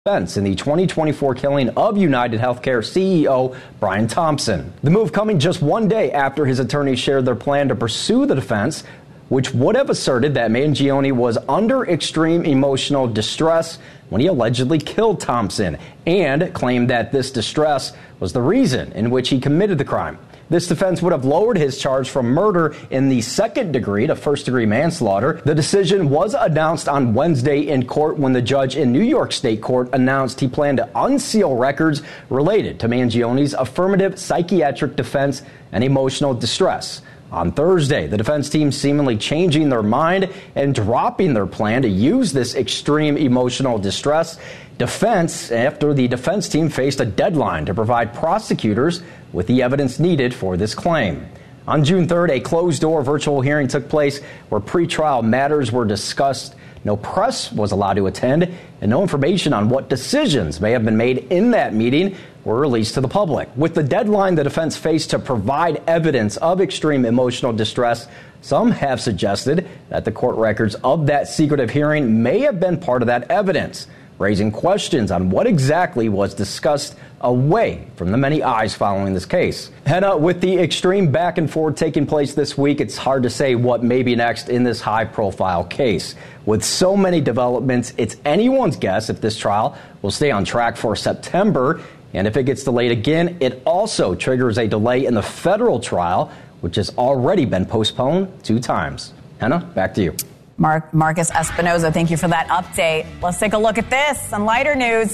defense in the 2024 killing of United Healthcare CEO Brian Thompson. The move coming just one day after his attorneys shared their plan to pursue the defense, which would have asserted that Mangione was under extreme emotional distress when he allegedly killed Thompson, and claimed that this distress was the reason in which he committed the crime. This defense would have lowered his charge from murder in the second degree to first-degree manslaughter. The decision was announced on Wednesday in court when the judge in New York State Court announced he planned to unseal records related to Mangione's affirmative psychiatric defense and emotional distress. On Thursday, the defense team seemingly changing their mind and dropping their plan to use this extreme emotional distress defense after the defense team faced a deadline to provide prosecutors with the evidence needed for this claim. On June 3rd, a closed-door virtual hearing took place where pretrial matters were discussed. No press was allowed to attend, and no information on what decisions may have been made in that meeting were released to the public. With the deadline the defense faced to provide evidence of extreme emotional distress, some have suggested that the court records of that secretive hearing may have been part of that evidence, raising questions on what exactly was discussed away from the many eyes following this case. Hannah, with the extreme back and forth taking place this week, it's hard to say what may be next in this high-profile case. With so many developments, it's anyone's guess if this trial will stay on track for September. And if it gets delayed again, it also triggers a delay in the federal trial, which has already been postponed 2 times. Hannah, back to you. Marcus Espinoza, thank you for that update. Let's take a look at this. On lighter news,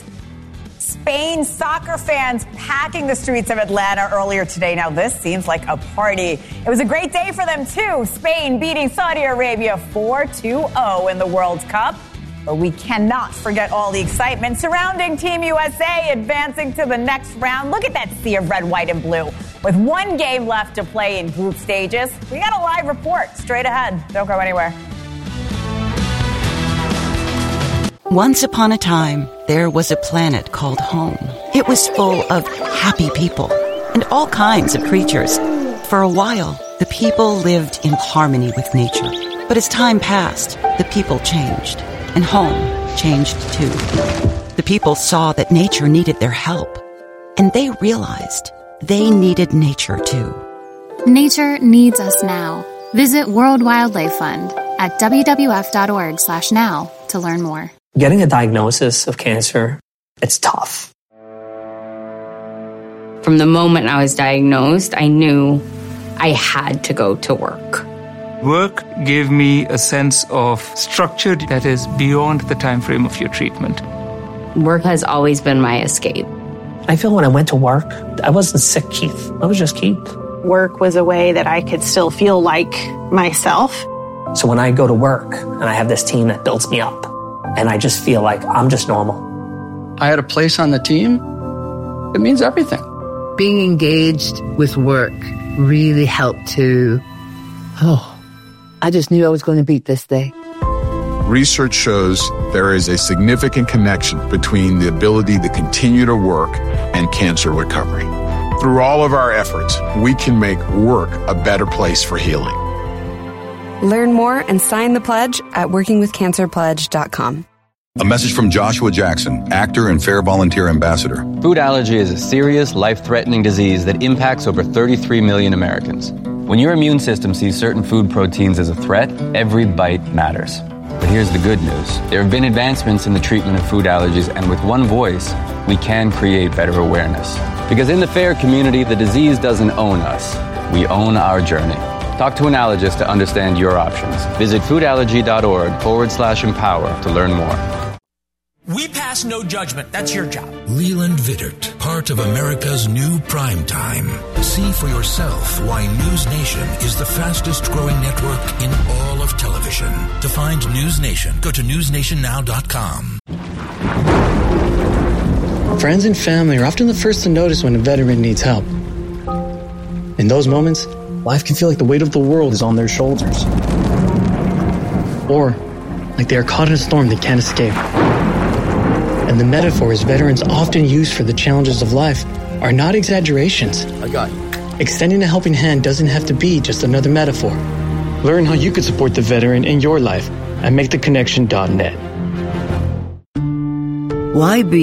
Spain soccer fans packing the streets of Atlanta earlier today. Now, this seems like a party. It was a great day for them, too. Spain beating Saudi Arabia 4-2-0 in the World Cup. But we cannot forget all the excitement surrounding Team USA advancing to the next round. Look at that sea of red, white, and blue. With 1 game left to play in group stages, we got a live report straight ahead. Don't go anywhere. Once upon a time, there was a planet called home. It was full of happy people and all kinds of creatures. For a while, the people lived in harmony with nature. But as time passed, the people changed, and home changed too. The people saw that nature needed their help, and they realized they needed nature too. Nature needs us now. Visit World Wildlife Fund at WWF.org/now to learn more. Getting a diagnosis of cancer, it's tough. From the moment I was diagnosed, I knew I had to go to work. Work gave me a sense of structure that is beyond the time frame of your treatment. Work has always been my escape. I feel when I went to work, I wasn't sick Keith. I was just Keith. Work was a way that I could still feel like myself. So when I go to work and I have this team that builds me up, and I just feel like I'm just normal. I had a place on the team. It means everything. Being engaged with work really helped to, I just knew I was going to beat this day. Research shows there is a significant connection between the ability to continue to work and cancer recovery. Through all of our efforts, we can make work a better place for healing. Learn more and sign the pledge at workingwithcancerpledge.com. A message from Joshua Jackson, actor and Fair Volunteer Ambassador. Food allergy is a serious, life-threatening disease that impacts over 33 million Americans. When your immune system sees certain food proteins as a threat, every bite matters. But here's the good news. There have been advancements in the treatment of food allergies, and with one voice, we can create better awareness. Because in the FAIR community, the disease doesn't own us. We own our journey. Talk to an allergist to understand your options. Visit foodallergy.org/empower to learn more. We pass no judgment. That's your job. Leland Vittert, part of America's new primetime. See for yourself why News Nation is the fastest growing network in all of television. To find News Nation, go to newsnationnow.com. Friends and family are often the first to notice when a veteran needs help. In those moments, life can feel like the weight of the world is on their shoulders. Or like they are caught in a storm they can't escape. And the metaphors veterans often use for the challenges of life are not exaggerations. I got you. Extending a helping hand doesn't have to be just another metaphor. Learn how you could support the veteran in your life at MakeTheConnection.net. Why be